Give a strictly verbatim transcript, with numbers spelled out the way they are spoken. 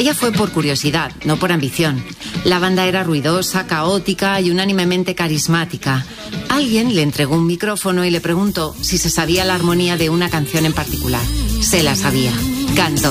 Ella fue por curiosidad, no por ambición. La banda era ruidosa, caótica y unánimemente carismática. Alguien le entregó un micrófono y le preguntó si se sabía la armonía de una canción en particular. Se la sabía. Cantó.